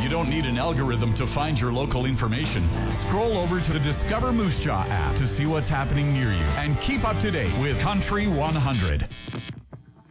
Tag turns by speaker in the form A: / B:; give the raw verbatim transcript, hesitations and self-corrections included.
A: You don't need an algorithm to find your local information. Scroll over to the Discover Moose Jaw app to see what's happening near you and keep up to date with Country one hundred.